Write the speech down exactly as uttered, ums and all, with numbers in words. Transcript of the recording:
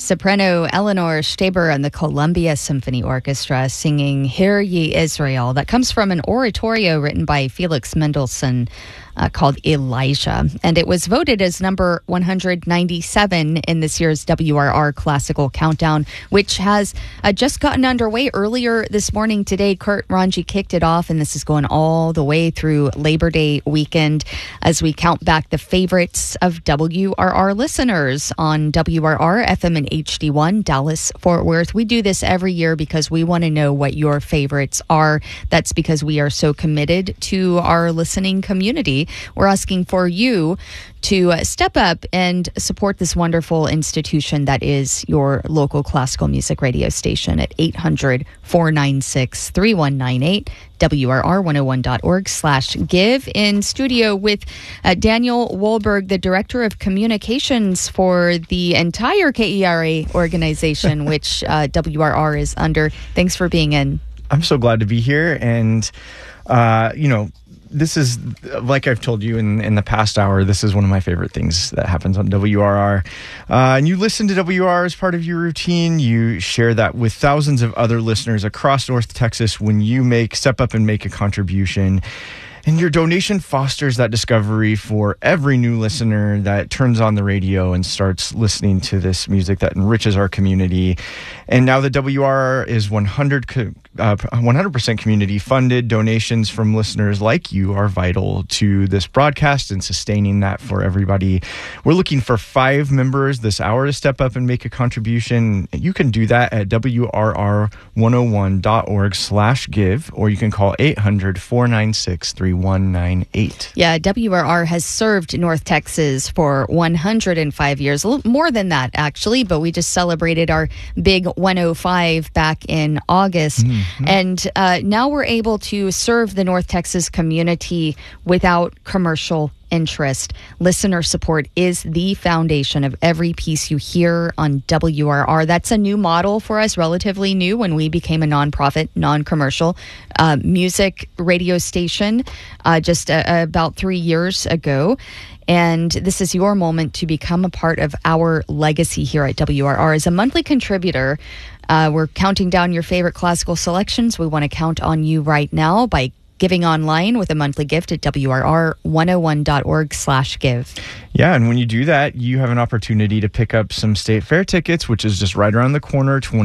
Soprano Eleanor Staber and the Columbia Symphony Orchestra singing Hear Ye Israel. That comes from an oratorio written by Felix Mendelssohn uh, called Elijah. And it was voted as number one hundred ninety-seven in this year's W R R Classical Countdown, which has uh, just gotten underway earlier this morning. Today, Kurt Ranji kicked it off, and this is going all the way through Labor Day weekend as we count back the favorites of W R R listeners on W R R, F M and H D one, Dallas, Fort Worth. We do this every year because we want to know what your favorites are. That's because we are so committed to our listening community. We're asking for you to step up and support this wonderful institution that is your local classical music radio station at eight hundred, four nine six, three one nine eight, W R R one oh one dot org slash give. In studio with uh, Daniel Wohlberg, the Director of Communications for the entire K E R A organization, which uh, W R R is under. Thanks for being in. I'm so glad to be here. And, uh, you know, this is, like I've told you in, in the past hour, this is one of my favorite things that happens on W R R. Uh, and you listen to W R R as part of your routine. You share that with thousands of other listeners across North Texas when you make step up and make a contribution. And your donation fosters that discovery for every new listener that turns on the radio and starts listening to this music that enriches our community. And now the W R R is one hundred percent community funded. Donations from listeners like you are vital to this broadcast and sustaining that for everybody. We're looking for five members this hour to step up and make a contribution. You can do that at W R R one oh one dot org slash give, or you can call eight hundred, four nine six, three one nine eight. Yeah, W R R has served North Texas for one hundred five years, a little more than that actually, but we just celebrated our big one oh five back in August. Mm-hmm. And uh, now we're able to serve the North Texas community without commercial interest. Listener support is the foundation of every piece you hear on W R R. That's a new model for us, relatively new, when we became a nonprofit, non-commercial uh, music radio station uh, just uh, about three years ago. And this is your moment to become a part of our legacy here at W R R. As a monthly contributor, uh, we're counting down your favorite classical selections. We want to count on you right now by giving online with a monthly gift at W R R one oh one dot org slash give. Yeah, and when you do that, you have an opportunity to pick up some State Fair tickets, which is just right around the corner,